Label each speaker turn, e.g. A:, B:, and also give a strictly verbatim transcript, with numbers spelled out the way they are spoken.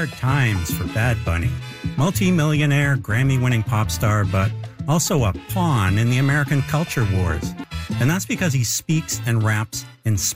A: hard times for Bad Bunny. Multi-millionaire, Grammy-winning pop star, but also a pawn in the American culture wars. And that's because he speaks and raps in